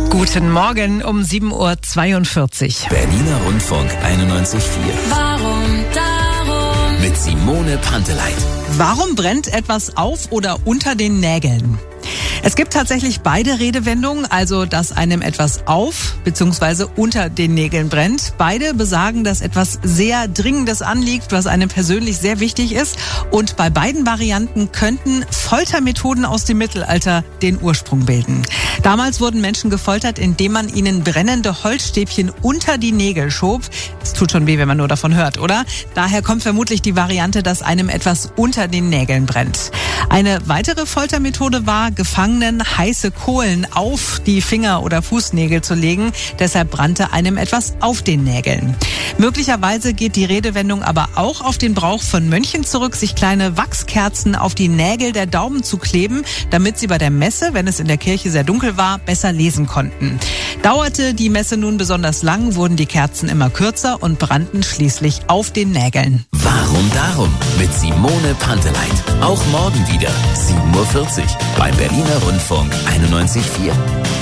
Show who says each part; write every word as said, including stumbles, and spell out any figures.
Speaker 1: Guten Morgen um sieben Uhr zweiundvierzig.
Speaker 2: Berliner Rundfunk einundneunzig Komma vier.
Speaker 3: Warum darum?
Speaker 2: Mit Simone Panteleit.
Speaker 1: Warum brennt etwas auf oder unter den Nägeln? Es gibt tatsächlich beide Redewendungen, also dass einem etwas auf bzw. unter den Nägeln brennt. Beide besagen, dass etwas sehr Dringendes anliegt, was einem persönlich sehr wichtig ist. Und bei beiden Varianten könnten Foltermethoden aus dem Mittelalter den Ursprung bilden. Damals wurden Menschen gefoltert, indem man ihnen brennende Holzstäbchen unter die Nägel schob. Es tut schon weh, wenn man nur davon hört, oder? Daher kommt vermutlich die Variante, dass einem etwas unter den Nägeln brennt. Eine weitere Foltermethode war, Gefangenen heiße Kohlen auf die Finger- oder Fußnägel zu legen. Deshalb brannte einem etwas auf den Nägeln. Möglicherweise geht die Redewendung aber auch auf den Brauch von Mönchen zurück, sich kleine Wachskerzen auf die Nägel der Daumen zu kleben, damit sie bei der Messe, wenn es in der Kirche sehr dunkel war, besser lesen konnten. Dauerte die Messe nun besonders lang, wurden die Kerzen immer kürzer und brannten schließlich auf den Nägeln.
Speaker 2: Warum darum? Mit Simone Panteleit. Auch morgen wieder sieben Uhr vierzig beim Berliner Rundfunk einundneunzig Komma vier.